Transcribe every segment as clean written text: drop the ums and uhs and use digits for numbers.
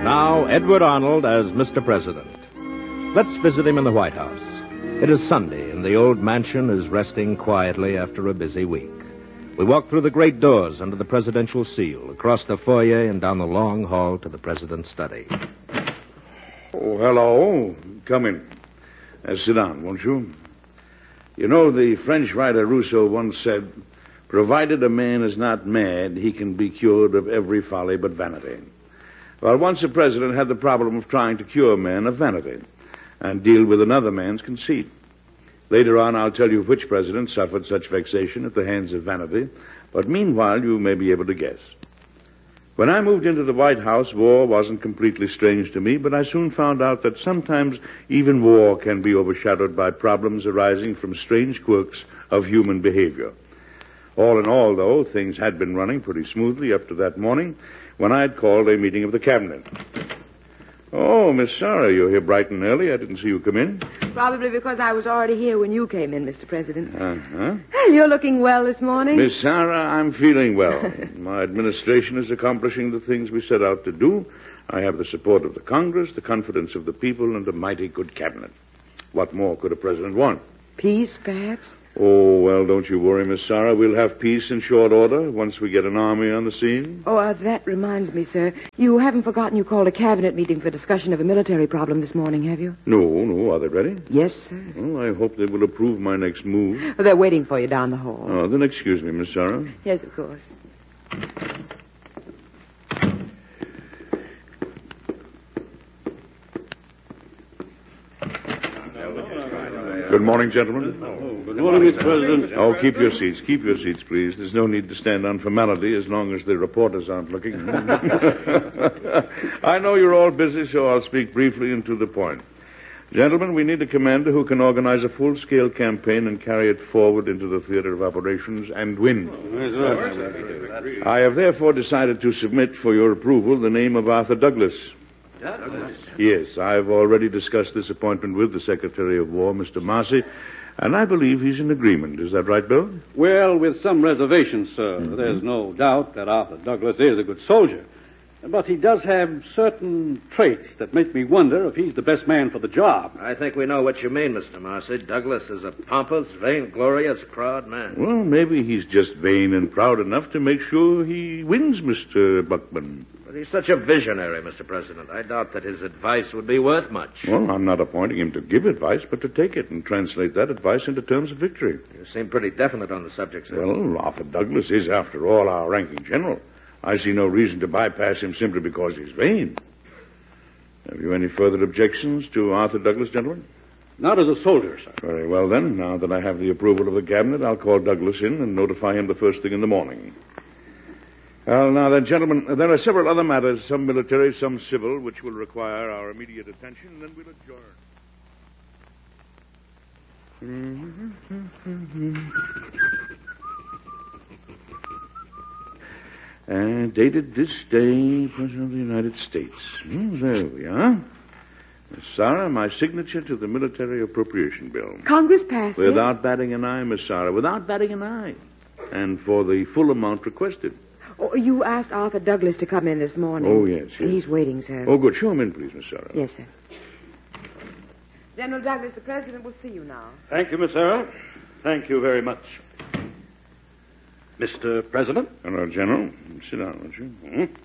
Now, Edward Arnold as Mr. President. Let's visit him in the White House. It is Sunday, and the old mansion is resting quietly after a busy week. We walk through the great doors under the presidential seal, across the foyer and down the long hall to the president's study. Oh, hello. Come in. Sit down, won't you? You know, the French writer Rousseau once said, provided a man is not mad, he can be cured of every folly but vanity. Well, once a president had the problem of trying to cure man of vanity and deal with another man's conceit. Later on, I'll tell you which president suffered such vexation at the hands of vanity, but meanwhile, you may be able to guess. When I moved into the White House, war wasn't completely strange to me, but I soon found out that sometimes even war can be overshadowed by problems arising from strange quirks of human behavior. All in all, though, things had been running pretty smoothly up to that morning when I had called a meeting of the cabinet. Oh, Miss Sarah, you're here bright and early. I didn't see you come in. Probably because I was already here when you came in, Mr. President. Uh-huh. Well, you're looking well this morning. Miss Sarah, I'm feeling well. My administration is accomplishing the things we set out to do. I have the support of the Congress, the confidence of the people, and a mighty good cabinet. What more could a president want? Peace, perhaps? Oh, well, don't you worry, Miss Sarah. We'll have peace in short order once we get an army on the scene. Oh, that reminds me, sir. You haven't forgotten you called a cabinet meeting for discussion of a military problem this morning, have you? No. Are they ready? Yes, sir. Well, I hope they will approve my next move. Well, they're waiting for you down the hall. Oh, then excuse me, Miss Sarah. Yes, of course. Good morning, gentlemen. Good morning, Mr. President. Oh, keep your seats. Keep your seats, please. There's no need to stand on formality as long as the reporters aren't looking. I know you're all busy, so I'll speak briefly and to the point. Gentlemen, we need a commander who can organize a full-scale campaign and carry it forward into the theater of operations and win. I have therefore decided to submit for your approval the name of Arthur Douglas. Douglas? Yes, I've already discussed this appointment with the Secretary of War, Mr. Marcy, and I believe he's in agreement. Is that right, Bill? Well, with some reservations, sir. Mm-hmm. There's no doubt that Arthur Douglas is a good soldier. But he does have certain traits that make me wonder if he's the best man for the job. I think we know what you mean, Mr. Marcy. Douglas is a pompous, vainglorious, proud man. Well, maybe he's just vain and proud enough to make sure he wins, Mr. Buckman. But he's such a visionary, Mr. President. I doubt that his advice would be worth much. Well, I'm not appointing him to give advice, but to take it and translate that advice into terms of victory. You seem pretty definite on the subject, sir. Well, Arthur Douglas is, after all, our ranking general. I see no reason to bypass him simply because he's vain. Have you any further objections to Arthur Douglas, gentlemen? Not as a soldier, sir. Very well, then. Now that I have the approval of the cabinet, I'll call Douglas in and notify him the first thing in the morning. Well, now then, gentlemen, there are several other matters, some military, some civil, which will require our immediate attention, and then we'll adjourn. Dated this day, President of the United States. There we are. Miss Sarah, my signature to the military appropriation bill. Congress passed it. Without batting an eye, Miss Sarah, without batting an eye. And for the full amount requested. Oh, you asked Arthur Douglas to come in this morning. Oh, yes. He's waiting, sir. Oh, good. Show him in, please, Miss Sarah. Yes, sir. General Douglas, the President will see you now. Thank you, Miss Sarah. Thank you very much. Mr. President? Hello, General. Sit down, won't you?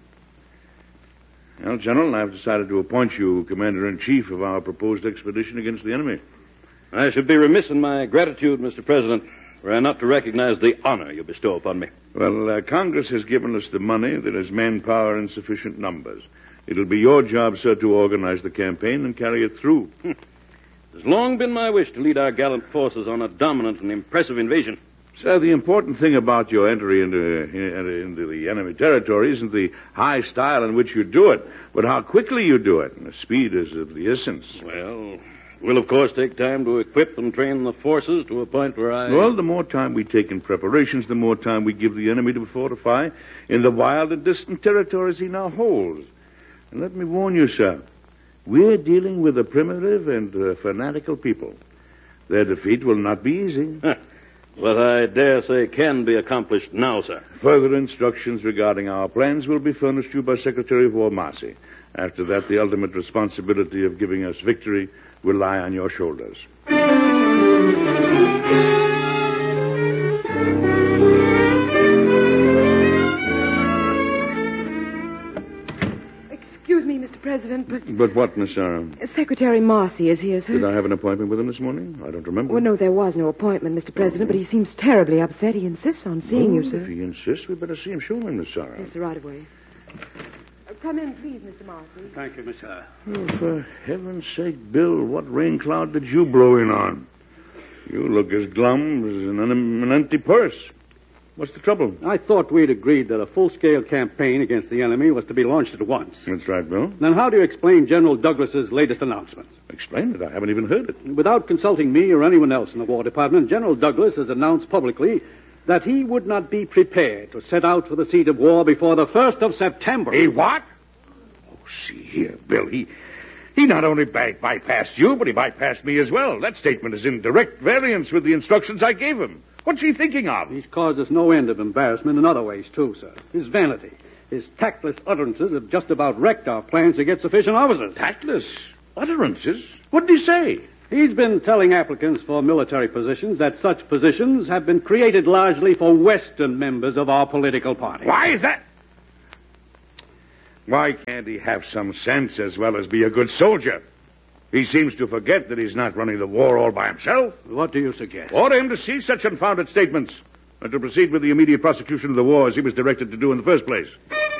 Well, General, I've decided to appoint you Commander-in-Chief of our proposed expedition against the enemy. I should be remiss in my gratitude, Mr. President, were I not to recognize the honor you bestow upon me. Well, Congress has given us the money. There is manpower in sufficient numbers. It'll be your job, sir, to organize the campaign and carry it through. It's long been my wish to lead our gallant forces on a dominant and impressive invasion. Sir, the important thing about your entry into the enemy territory isn't the high style in which you do it, but how quickly you do it. And the speed is of the essence. Well, we'll, of course, take time to equip and train the forces to a point where Well, the more time we take in preparations, the more time we give the enemy to fortify in the wild and distant territories he now holds. And let me warn you, sir, we're dealing with a primitive and fanatical people. Their defeat will not be easy. What I dare say can be accomplished now, sir. Further instructions regarding our plans will be furnished you by Secretary of War Marcy. After that, the ultimate responsibility of giving us victory will lie on your shoulders. Excuse me, Mr. President, but... But what, Miss Sarah? Secretary Marcy is here, sir. Did I have an appointment with him this morning? I don't remember. Well, no, there was no appointment, Mr. President, but he seems terribly upset. He insists on seeing you, sir. If he insists, we better see him. Show him, Miss Sarah. Yes, sir, right away. Come in, please, Mr. Marcy. Thank you, Miss Sarah. Oh, for heaven's sake, Bill, what rain cloud did you blow in on? You look as glum as an empty purse. What's the trouble? I thought we'd agreed that a full-scale campaign against the enemy was to be launched at once. That's right, Bill. Then how do you explain General Douglas's latest announcement? Explain it. I haven't even heard it. Without consulting me or anyone else in the War Department, General Douglas has announced publicly that he would not be prepared to set out for the seat of war before the 1st of September. He what? Oh, see here, Bill. He not only bypassed you, but he bypassed me as well. That statement is in direct variance with the instructions I gave him. What's he thinking of? He's caused us no end of embarrassment in other ways, too, sir. His vanity, his tactless utterances have just about wrecked our plans to get sufficient officers. Tactless utterances? What did he say? He's been telling applicants for military positions that such positions have been created largely for Western members of our political party. Why is that? Why can't he have some sense as well as be a good soldier? He seems to forget that he's not running the war all by himself. What do you suggest? Order him to cease such unfounded statements and to proceed with the immediate prosecution of the war as he was directed to do in the first place.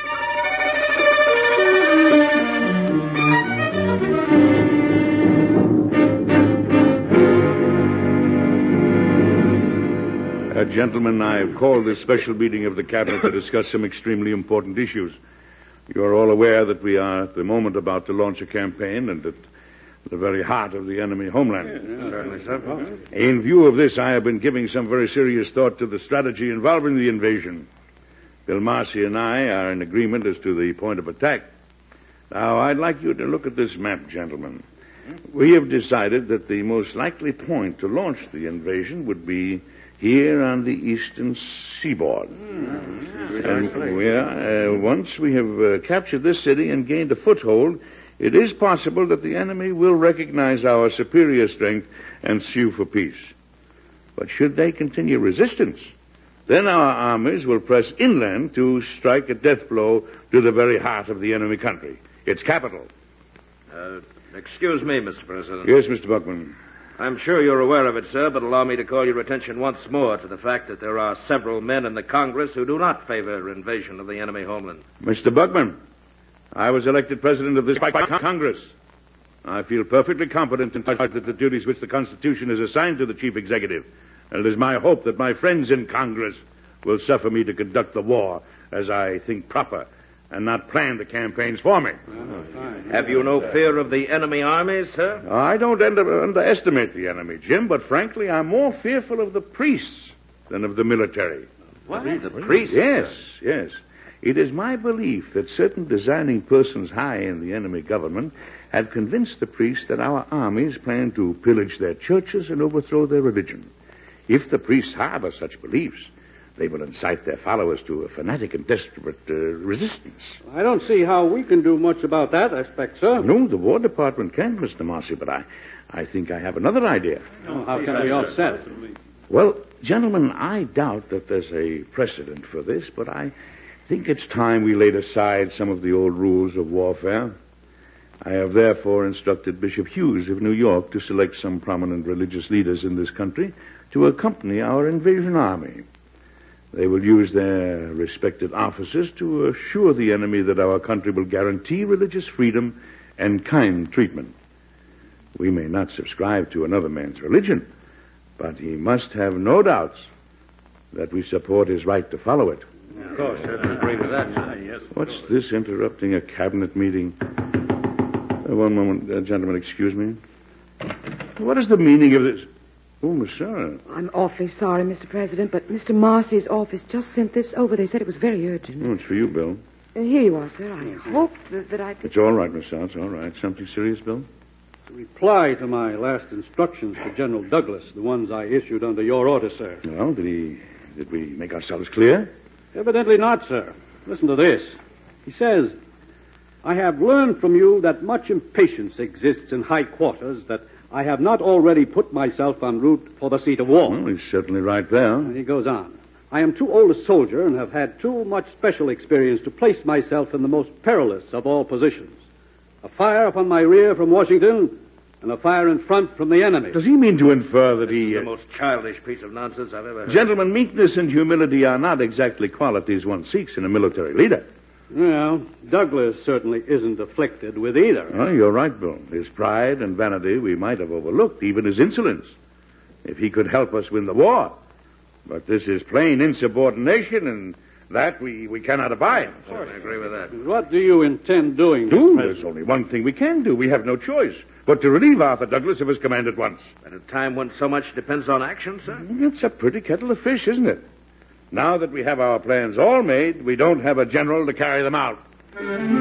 Gentlemen, I've called this special meeting of the Cabinet to discuss some extremely important issues. You are all aware that we are at the moment about to launch a campaign and at the very heart of the enemy homeland. Certainly, sir. In view of this, I have been giving some very serious thought to the strategy involving the invasion. Bill Marcy and I are in agreement as to the point of attack. Now, I'd like you to look at this map, gentlemen. We have decided that the most likely point to launch the invasion would be here on the eastern seaboard. And once we have captured this city and gained a foothold, it is possible that the enemy will recognize our superior strength and sue for peace. But should they continue resistance, then our armies will press inland to strike a death blow to the very heart of the enemy country, its capital. Excuse me, Mr. President. Yes, Mr. Buckman. I'm sure you're aware of it, sir, but allow me to call your attention once more to the fact that there are several men in the Congress who do not favor invasion of the enemy homeland. Mr. Buckman, I was elected president of this by Congress. I feel perfectly competent in the duties which the Constitution has assigned to the chief executive. And it is my hope that my friends in Congress will suffer me to conduct the war as I think proper and not plan the campaigns for me. Have you no fear of the enemy armies, sir? I don't underestimate the enemy, Jim, but frankly, I'm more fearful of the priests than of the military. What? The priests? Yes, yes. It is my belief that certain designing persons high in the enemy government have convinced the priests that our armies plan to pillage their churches and overthrow their religion. If the priests harbor such beliefs, they will incite their followers to a fanatic and desperate resistance. I don't see how we can do much about that aspect, sir. No, the War Department can, Mr. Marcy, but I think I have another idea. Oh, how can we offset? Well, gentlemen, I doubt that there's a precedent for this, but I think it's time we laid aside some of the old rules of warfare. I have therefore instructed Bishop Hughes of New York to select some prominent religious leaders in this country to accompany our invasion army. They will use their respected offices to assure the enemy that our country will guarantee religious freedom and kind treatment. We may not subscribe to another man's religion, but he must have no doubts that we support his right to follow it. Of course, I agree with that, sir. Yes. What's this interrupting a cabinet meeting? One moment, gentlemen, excuse me. What is the meaning of this? Oh, Miss Sarah. I'm awfully sorry, Mr. President, but Mr. Marcy's office just sent this over. They said it was very urgent. Oh, it's for you, Bill. Here you are, sir. I hope that I could... It's all right, Miss Sarah. It's all right. Something serious, Bill? Reply to my last instructions to General Douglas, the ones I issued under your order, sir. Well, did we make ourselves clear? Evidently not, sir. Listen to this. He says, I have learned from you that much impatience exists in high quarters, that I have not already put myself en route for the seat of war. Well, he's certainly right there. And he goes on. I am too old a soldier and have had too much special experience to place myself in the most perilous of all positions. A fire upon my rear from Washington and a fire in front from the enemy. Does he mean to infer that This is the most childish piece of nonsense I've ever heard. Gentlemen, meekness and humility are not exactly qualities one seeks in a military leader. Well, Douglas certainly isn't afflicted with either. Oh, you're right, Bill. His pride and vanity we might have overlooked, even his insolence, if he could help us win the war. But this is plain insubordination, and that we cannot abide. I agree with that. What do you intend doing, Mr. There's President? only one thing we can do. We have no choice but to relieve Arthur Douglas of his command at once. At a time when so much depends on action, sir? It's a pretty kettle of fish, isn't it? Now that we have our plans all made, we don't have a general to carry them out.